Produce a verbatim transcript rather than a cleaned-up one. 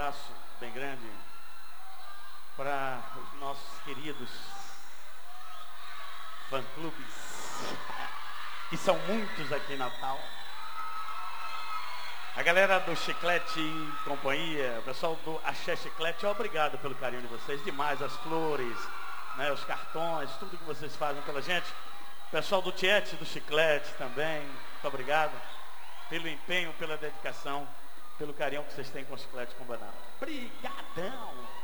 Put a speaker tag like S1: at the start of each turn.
S1: abraço bem grande para os nossos queridos fã-clubes, que são muitos aqui em Natal. A galera do Chiclete e Companhia, o pessoal do Axé Chiclete, obrigado pelo carinho de vocês, demais, as flores, né, os cartões, tudo que vocês fazem pela gente. O pessoal do Tiete, do Chiclete também, muito obrigado pelo empenho, pela dedicação, pelo carinho que vocês têm com o Chiclete com Banana. Obrigadão!